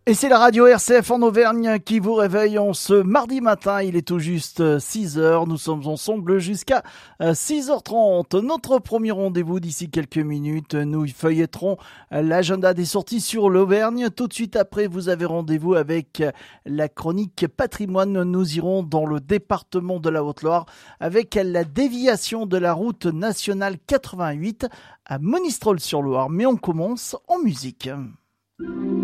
Et c'est la radio RCF en Auvergne qui vous réveille en ce mardi matin. Il est tout juste 6h. Nous sommes ensemble jusqu'à 6h30. Notre premier rendez-vous d'ici quelques minutes. Nous feuilletterons l'agenda des sorties sur l'Auvergne. Tout de suite après, vous avez rendez-vous avec la chronique patrimoine. Nous irons dans le département de la Haute-Loire avec la déviation de la route nationale 88 à Monistrol-sur-Loire. Mais on commence en musique.